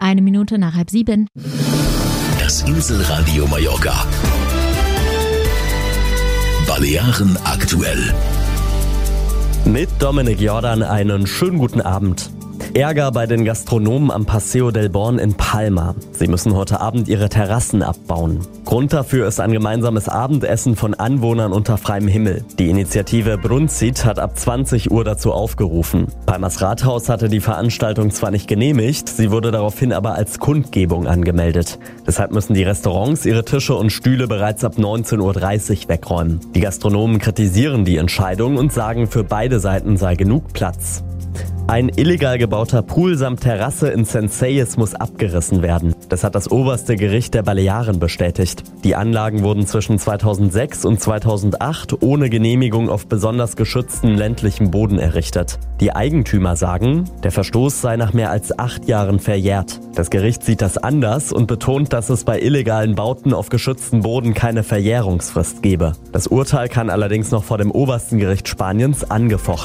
1 nach 6:30. Das Inselradio Mallorca. Balearen aktuell. Mit Dominik Jordan einen schönen guten Abend. Ärger bei den Gastronomen am Paseo del Born in Palma. Sie müssen heute Abend ihre Terrassen abbauen. Grund dafür ist ein gemeinsames Abendessen von Anwohnern unter freiem Himmel. Die Initiative Brunzit hat ab 20 Uhr dazu aufgerufen. Palmas Rathaus hatte die Veranstaltung zwar nicht genehmigt, sie wurde daraufhin aber als Kundgebung angemeldet. Deshalb müssen die Restaurants ihre Tische und Stühle bereits ab 19.30 Uhr wegräumen. Die Gastronomen kritisieren die Entscheidung und sagen, für beide Seiten sei genug Platz. Ein illegal gebauter Pool samt Terrasse in Centelles muss abgerissen werden. Das hat das oberste Gericht der Balearen bestätigt. Die Anlagen wurden zwischen 2006 und 2008 ohne Genehmigung auf besonders geschütztem ländlichem Boden errichtet. Die Eigentümer sagen, der Verstoß sei nach mehr als 8 Jahren verjährt. Das Gericht sieht das anders und betont, dass es bei illegalen Bauten auf geschütztem Boden keine Verjährungsfrist gebe. Das Urteil kann allerdings noch vor dem obersten Gericht Spaniens angefochten